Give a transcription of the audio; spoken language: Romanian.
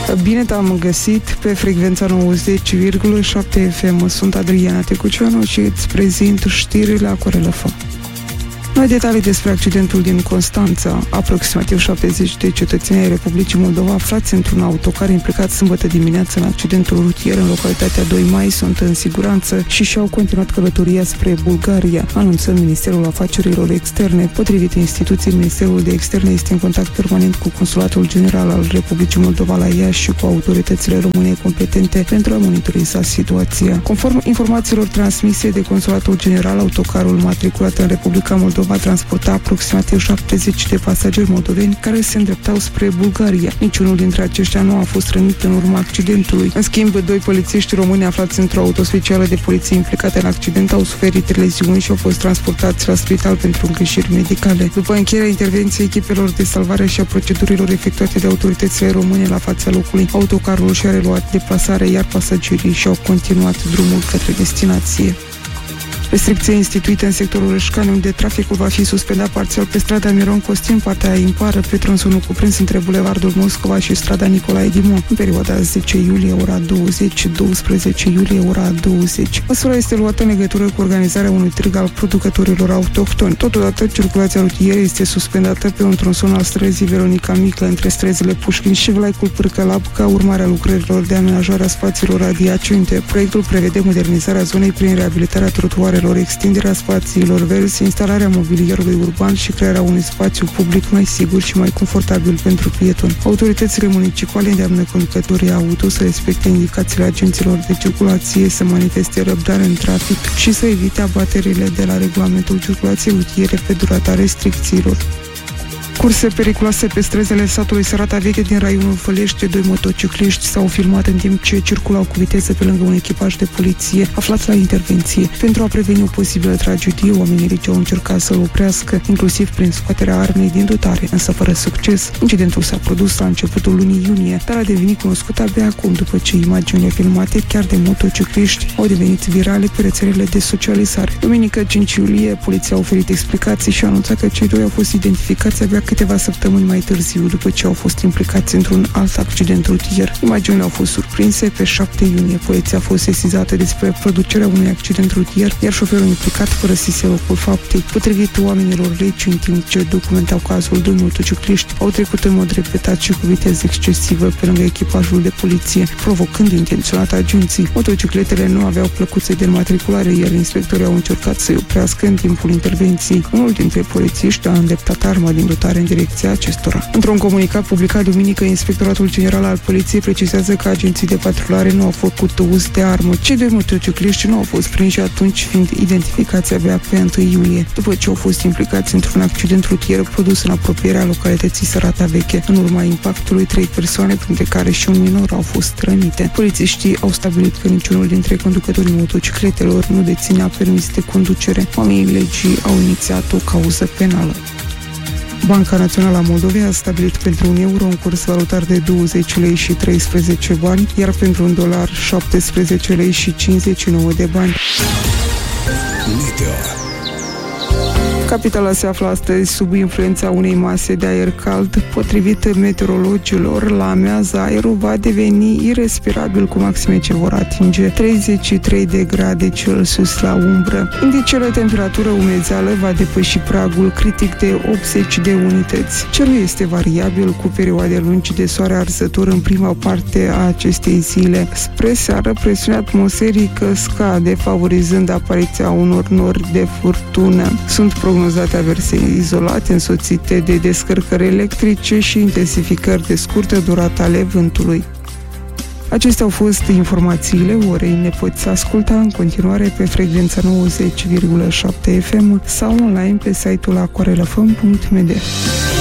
Bine te-am găsit pe frecvența 90,7 FM. Sunt Adriana Tecuceanu și îți prezint știrile Aquarela FM. Noi detalii despre accidentul din Constanța. Aproximativ 70 de cetățeni ai Republicii Moldova aflați într-un autocar implicat sâmbătă dimineață în accidentul rutier în localitatea 2 Mai sunt în siguranță și și-au continuat călătoria spre Bulgaria, anunță Ministerul Afacerilor Externe. Potrivit instituției, Ministerul de Externe este în contact permanent cu Consulatul General al Republicii Moldova la Iași și cu autoritățile române competente pentru a monitoriza situația. Conform informațiilor transmise de Consulatul General, autocarul matriculat în Republica Moldova va transporta aproximativ 70 de pasageri moldoveni care se îndreptau spre Bulgaria. Niciunul dintre aceștia nu a fost rănit în urma accidentului. În schimb, 2 polițiști români aflați într-o autospecială de poliție implicată în accident au suferit leziuni și au fost transportați la spital pentru îngrijiri medicale. După încheierea intervenției echipelor de salvare și a procedurilor efectuate de autoritățile române la fața locului, autocarul și-a reluat deplasarea, iar pasagerii și-au continuat drumul către destinație. Restricția instituită în sectorul Rășcani, unde traficul va fi suspendat parțial pe strada Miron Costin, partea impară, pe tronsonul cuprins între Bulevardul Moscova și strada Nicolae Dimon, în perioada 10 iulie ora 20, 12 iulie ora 20. Măsura este luată în legătură cu organizarea unui târg al producătorilor autohtoni. Totodată, circulația rutieră este suspendată pe un tronson al străzii Veronica Mică între străzile Pușkin și Vlaicul Pârcălab ca urmare a lucrărilor de amenajare a spațiilor adiacente. Proiectul prevede modernizarea zonei prin reabilitarea trotuarelor, extinderea spațiilor verzi, instalarea mobilierului urban și crearea unui spațiu public mai sigur și mai confortabil pentru pietoni. Autoritățile municipale îndeamnă conducătorii auto să respecte indicațiile agenților de circulație, să manifeste răbdare în trafic și să evite abaterile de la regulamentul circulației rutiere pe durata restricțiilor. Curse periculoase pe străzile satului Sărata Veche din raionul Fălești. 2 motocicliști s-au filmat în timp ce circulau cu viteză pe lângă un echipaj de poliție aflat la intervenție. Pentru a preveni o posibilă tragedie, oamenii regi au încercat să-l oprească, inclusiv prin scoaterea armei din dotare, însă fără succes. Incidentul s-a produs la începutul lunii iunie, dar a devenit cunoscut abia acum, după ce imaginile filmate chiar de motocicliști au devenit virale pe rețelele de socializare. Duminică 5 iulie, poliția a oferit explicații și a anunțat că cei 2 au fost identificați abia câteva săptămâni mai târziu, după ce au fost implicați într-un alt accident rutier. Imaginile au fost surprinse. Pe 7 iunie, poliția a fost sesizată despre producerea unui accident rutier, iar șoferul implicat părăsise locul faptei. Potrivit oamenilor regi, în timp ce documentau cazul, 2 motocicliști au trecut în mod repetat și cu viteză excesivă pe lângă echipajul de poliție, provocând intenționat agenții. Motocicletele nu aveau plăcuțe de înmatriculare, iar inspectorii au încercat să-i oprească în timpul intervenției. Unul dintre polițiști a îndreptat arma din dotare în direcția acestora. Într-un comunicat publicat duminică, Inspectoratul General al Poliției precizează că agenții de patrulare nu au făcut uz de armă. Cei 2 motocicliști nu au fost prinși atunci, fiind identificați abia pe 1 iulie, după ce au fost implicați într-un accident rutier produs în apropierea localității Sărata Veche. În urma impactului, 3 persoane, printre care și un minor, au fost rănite. Polițiștii au stabilit că niciunul dintre conducătorii motocicletelor nu deținea permis de conducere. Oamenii legii au inițiat o cauză penală. Banca Națională a Moldovei a stabilit pentru un euro un curs valutar de 20 lei și 13 bani, iar pentru un dolar 17 lei și 59 de bani. Capitala se află astăzi sub influența unei mase de aer cald. Potrivit meteorologilor, la amiază aerul va deveni irespirabil cu maxime ce vor atinge 33 de grade Celsius la umbră. Indicele temperatură umezeală va depăși pragul critic de 80 de unități. Cerul este variabil cu perioade lungi de soare arzător în prima parte a acestei zile. Spre seară, presiunea atmosferică scade, favorizând apariția unor nori de furtună. Sunt prognozate averse izolate însoțite de descărcări electrice și intensificări de scurtă durată ale vântului. Acestea au fost informațiile orei. Ne poți asculta în continuare pe frecvența 90,7 FM sau online pe site-ul aquarelafm.md.